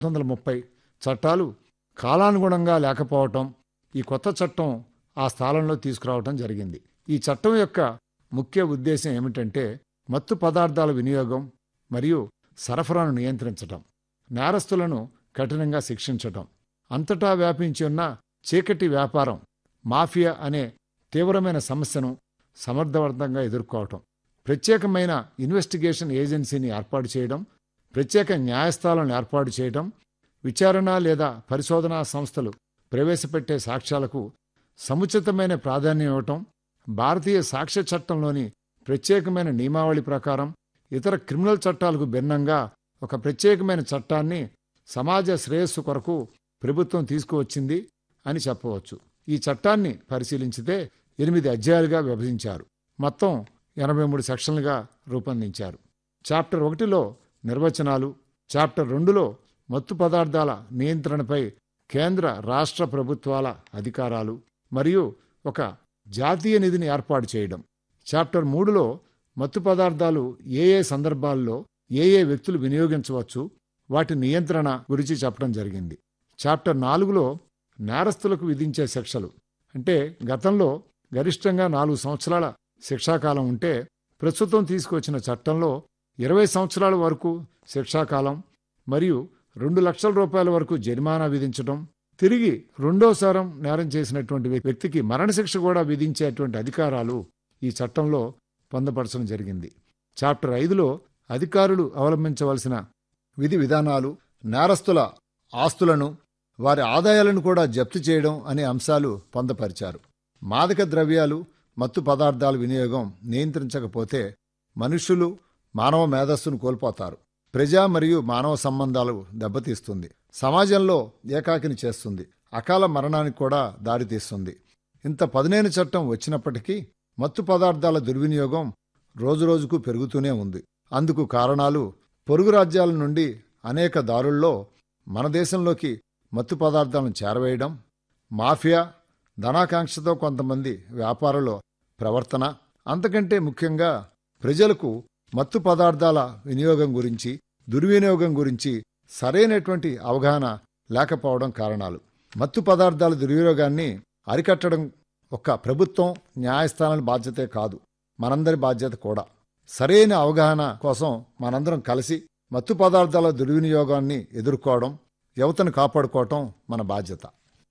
1930 చట్టాలు కాలానుగుణంగా లేకపోవటం, ఈ కొత్త చట్టం ఆ స్థానంలో తీసుకురావటం జరిగింది. ఈ చట్టం యొక్క ముఖ్య ఉద్దేశం ఏమిటంటే మత్తు పదార్థాల వినియోగం మరియు సరఫరాను నియంత్రించటం, నేరస్తులను కఠినంగా శిక్షించటం, అంతటా వ్యాపించి ఉన్న చీకటి వ్యాపారం మాఫియా అనే తీవ్రమైన సమస్యను సమర్థవంతంగా ఎదుర్కోవటం, ప్రత్యేకమైన ఇన్వెస్టిగేషన్ ఏజెన్సీని ఏర్పాటు చేయడం, ప్రత్యేక న్యాయస్థానాలను ఏర్పాటు చేయడం, విచారణ లేదా పరిశోధనా సంస్థలు ప్రవేశపెట్టే సాక్ష్యాలకు సముచితమైన ప్రాధాన్యం ఇవ్వటం, భారతీయ సాక్ష్య చట్టంలోని ప్రత్యేకమైన నియమావళి ప్రకారం ఇతర క్రిమినల్ చట్టాలకు భిన్నంగా ఒక ప్రత్యేకమైన చట్టాన్ని సమాజ శ్రేయస్సు కొరకు ప్రభుత్వం తీసుకువచ్చింది అని చెప్పవచ్చు. ఈ చట్టాన్ని పరిశీలించితే 8 అధ్యాయాలుగా విభజించారు. మొత్తం 83 సెక్షన్లుగా రూపొందించారు. చాప్టర్ 1లో నిర్వచనాలు, చాప్టర్ 2లో మత్తు పదార్థాల నియంత్రణపై కేంద్ర రాష్ట్ర ప్రభుత్వాల అధికారాలు మరియు ఒక జాతీయ నిధిని ఏర్పాటు చేయడం, చాప్టర్ 3లో మత్తు పదార్థాలు ఏ సందర్భాల్లో ఏ వ్యక్తులు వినియోగించవచ్చు, వాటి నియంత్రణ గురించి చెప్పడం జరిగింది. చాప్టర్ 4లో నేరస్తులకు విధించే శిక్షలు, అంటే గతంలో గరిష్టంగా 4 సంవత్సరాల శిక్షాకాలం ఉంటే ప్రస్తుతం తీసుకొచ్చిన చట్టంలో 20 సంవత్సరాల వరకు శిక్షాకాలం మరియు 2 లక్షల రూపాయల వరకు జరిమానా విధించడం, తిరిగి రెండోసారం నేరం చేసినటువంటి వ్యక్తికి మరణశిక్ష కూడా విధించేటువంటి అధికారాలు ఈ చట్టంలో పొందపరచడం జరిగింది. చాప్టర్ 5లో అధికారులు అవలంబించవలసిన విధి విధానాలు, నేరస్తుల ఆస్తులను వారి ఆదాయాలను కూడా జప్తు చేయడం అనే అంశాలు పొందపరిచారు. మాదక ద్రవ్యాలు, మత్తు పదార్థాల వినియోగం నియంత్రించకపోతే మనుష్యులు మానవ మేధస్సును కోల్పోతారు, ప్రజా మరియు మానవ సంబంధాలు దెబ్బతీస్తుంది, సమాజంలో ఏకాకిని చేస్తుంది, అకాల మరణానికి కూడా దారితీస్తుంది. ఇంత పదునైన చట్టం వచ్చినప్పటికీ మత్తు పదార్థాల దుర్వినియోగం రోజురోజుకు పెరుగుతూనే ఉంది. అందుకు కారణాలు పొరుగు రాజ్యాల నుండి అనేక దారుల్లో మన దేశంలోకి మత్తు పదార్థాలను చేరవేయడం, మాఫియా, ధనాకాంక్షతో కొంతమంది వ్యాపారుల ప్రవర్తన, అంతకంటే ముఖ్యంగా ప్రజలకు మత్తు పదార్థాల వినియోగం గురించి, దుర్వినియోగం గురించి సరైనటువంటి అవగాహన లేకపోవడం కారణాలు. మత్తు పదార్థాల దుర్వినియోగాన్ని అరికట్టడం ఒక్క ప్రభుత్వం, న్యాయస్థానాల బాధ్యతే కాదు, మనందరి బాధ్యత కూడా. సరైన అవగాహన కోసం మనందరం కలిసి మత్తు పదార్థాల దుర్వినియోగాన్ని ఎదుర్కోవడం, యువతను కాపాడుకోవటం మన బాధ్యత.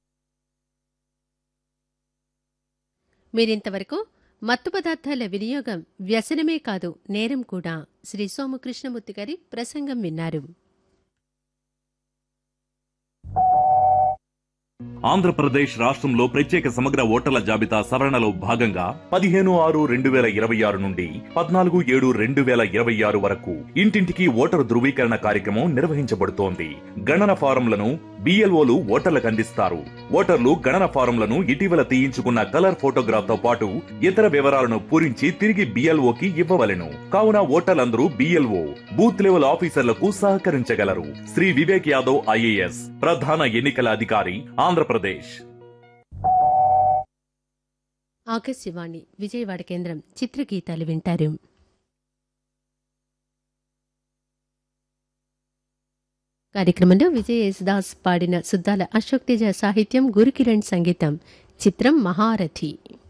మీరింతవరకు మత్తు పదార్థాల వినియోగం వ్యసనమే కాదు నేరం కూడా, శ్రీ సోమకృష్ణమూర్తి గారి ప్రసంగం విన్నారు. ఆంధ్రప్రదేశ్ రాష్ట్రంలో ప్రత్యేక సమగ్ర ఓటర్ల జాబితా సవరణలో భాగంగా 15/6/2026 నుండి 14/7/2026 వరకు ఇంటింటికి ఓటరు ధృవీకరణ కార్యక్రమం నిర్వహించబడుతోంది. గణన ఫారంలను BLOలు ఓటర్లకు అందిస్తారు. ఓటర్లు గణన ఫారంలను ఇటీవల తీయించుకున్న కలర్ ఫోటోగ్రాఫ్ తో పాటు ఇతర వివరాలను పూరించి తిరిగి BLOకి ఇవ్వవలెను. కావున ఓటర్లందరూ BLO బూత్ లెవెల్ ఆఫీసర్లకు సహకరించగలరు. శ్రీ వివేక్ యాదవ్ IAS ప్రధాన ఎన్నికల అధికారి, ఆంధ్రప్రదేశ్. ఆకాశవాణి విజయవాడ కేంద్రం చిత్రగీతాలు వింటారు. కార్యక్రమంలో విజయ్ యేసుదాస్ పాడిన సుద్దాల అశోక్ తేజ సాహిత్యం, గురుకిరణ్ సంగీతం. చిత్రం మహారథి.